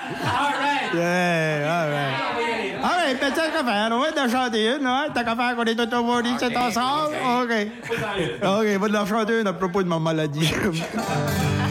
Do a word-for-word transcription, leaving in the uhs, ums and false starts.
All right. Yeah, all right. All right, ben tant qu'à faire, on va t'en chanter une, hein? Tant qu'à faire qu'on est tous au bord d'ici ensemble. OK. OK, on va t'en chanter une à propos de ma maladie.